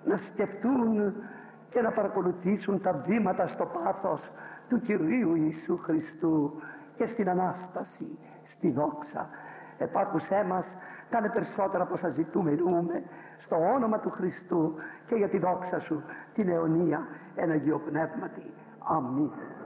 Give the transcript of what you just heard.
να σκεφτούν και να παρακολουθήσουν τα βήματα στο πάθος του Κυρίου Ιησού Χριστού και στην Ανάσταση, στη δόξα. Επάκουσέ μας, κάνε περισσότερα από όσα ζητούμε ρούμε, στο όνομα του Χριστού και για τη δόξα Σου την αιωνία εν Αγίο Πνεύματι. Αμήν.